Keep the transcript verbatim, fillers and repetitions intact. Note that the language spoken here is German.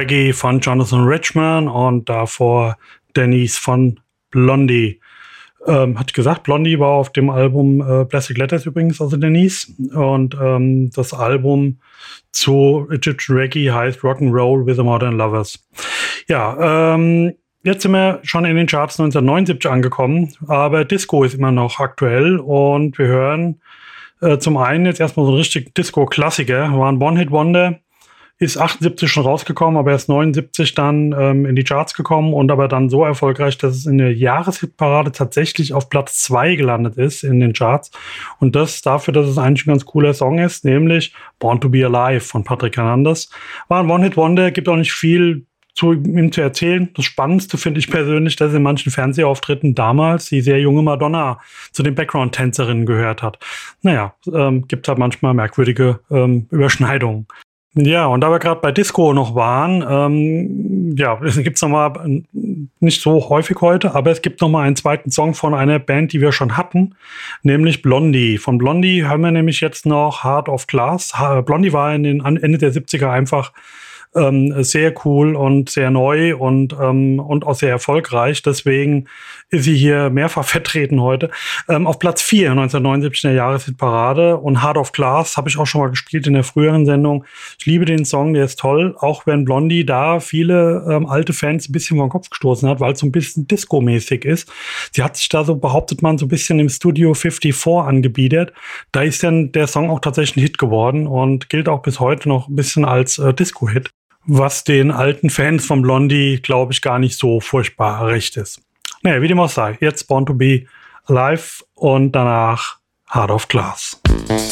Reggae von Jonathan Richman und davor Denise von Blondie. Ähm, hat gesagt, Blondie war auf dem Album äh, Plastic Letters übrigens, also Denise. Und ähm, das Album zu Egyptian Reggae heißt Rock'n'Roll with the Modern Lovers. Ja, ähm, jetzt sind wir schon in den Charts neunzehnhundertneunundsiebzig angekommen, aber Disco ist immer noch aktuell und wir hören äh, zum einen jetzt erstmal so einen richtigen Disco-Klassiker, war ein One-Hit-Wonder. Ist achtundsiebzig schon rausgekommen, aber erst neunundsiebzig dann ähm, in die Charts gekommen und aber dann so erfolgreich, dass es in der Jahreshitparade tatsächlich auf Platz zwei gelandet ist in den Charts. Und das dafür, dass es eigentlich ein ganz cooler Song ist, nämlich Born to Be Alive von Patrick Hernandez. War ein One-Hit-Wonder, gibt auch nicht viel zu ihm zu erzählen. Das Spannendste finde ich persönlich, dass in manchen Fernsehauftritten damals die sehr junge Madonna zu den Background-Tänzerinnen gehört hat. Naja, ähm, gibt halt manchmal merkwürdige ähm, Überschneidungen. Ja, und da wir gerade bei Disco noch waren, ähm, ja, es gibt's noch mal nicht so häufig heute, aber es gibt noch mal einen zweiten Song von einer Band, die wir schon hatten, nämlich Blondie. Von Blondie hören wir nämlich jetzt noch Heart of Glass. Blondie war in den Ende der siebziger einfach ähm, sehr cool und sehr neu und ähm, und auch sehr erfolgreich. Deswegen ist sie hier mehrfach vertreten heute. Ähm, auf Platz vier neunzehnhundertneunundsiebzig in der Jahreshitparade und Heart of Glass habe ich auch schon mal gespielt in der früheren Sendung. Ich liebe den Song, der ist toll, auch wenn Blondie da viele ähm, alte Fans ein bisschen vor den Kopf gestoßen hat, weil es so ein bisschen Disco-mäßig ist. Sie hat sich da so, behauptet man, so ein bisschen im Studio vierundfünfzig angebietet. Da ist dann der Song auch tatsächlich ein Hit geworden und gilt auch bis heute noch ein bisschen als äh, Disco-Hit, was den alten Fans von Blondie, glaube ich, gar nicht so furchtbar recht ist. Naja, wie dem auch sei, jetzt Born to Be Alive und danach Heart of Glass.